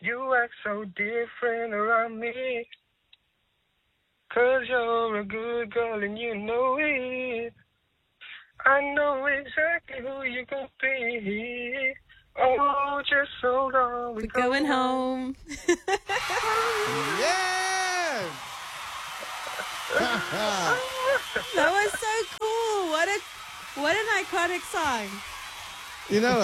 You act so different around me. 'Cause you're a good girl and you know it. I know exactly who you're gonna be. Oh, just hold on. We're going home. Yeah! That was so cool. What an iconic song. You know,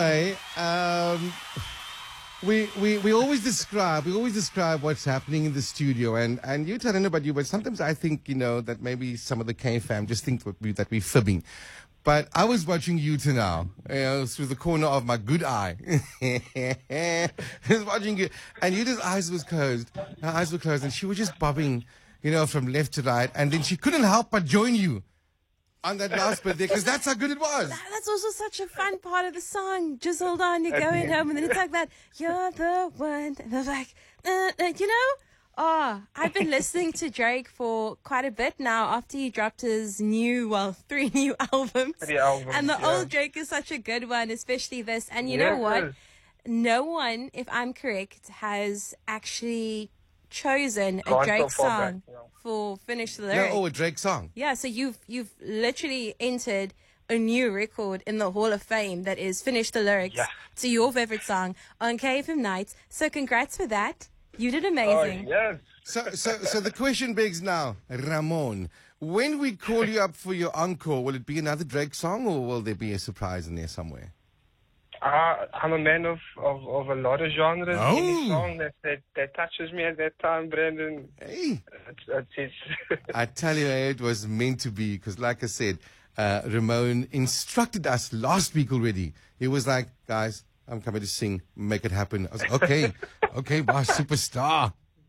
we always describe what's happening in the studio, and you tell about you, but sometimes I think, that maybe some of the K fam just think that we're fibbing. But I was watching you now, through the corner of my good eye. I was watching you, and Yuta's eyes were closed, and she was just bobbing, from left to right, and then she couldn't help but join you on that last bit there, because that's how good it was. That's also such a fun part of the song. Just hold on, you're going home, and then it's like that. You're the one, and I was like, Oh, I've been listening to Drake for quite a bit now after he dropped his 3 new albums. 3 albums, and the old Drake is such a good one, especially this. And you know what? No one, if I'm correct, has actually chosen a Drake song for Finish the Lyric. No, a Drake song. Yeah, so you've literally entered a new record in the Hall of Fame that is Finish the Lyrics to your favorite song on KFM Nights. So congrats for that. You did amazing. Oh, yes. So the question begs now, Ramon, when we call you up for your encore, will it be another Drake song, or will there be a surprise in there somewhere? I'm a man of a lot of genres. Oh. Any song that touches me at that time, Brandon, Hey. it's I tell you, it was meant to be, because like I said, Ramon instructed us last week already. He was like, guys, I'm coming to sing, make it happen. I was like, okay, boss, superstar.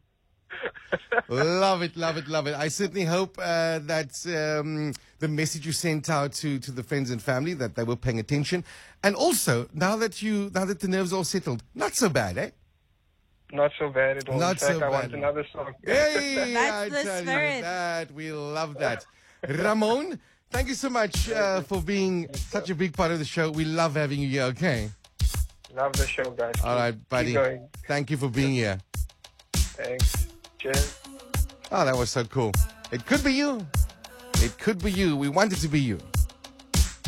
Love it. I certainly hope that the message you sent out to the friends and family, that they were paying attention. And also, now that the nerves are all settled, not so bad, eh? not so bad at all. Not In fact, so I want bad. another song. Hey, That's I the tell you spirit. that. We love that. Ramon, thank you so much for being such a big part of the show. We love having you here, okay? Love the show, guys. All right, buddy. Keep going. Thank you for being here. Thanks. Cheers. Oh, that was so cool. It could be you. It could be you. We want it to be you.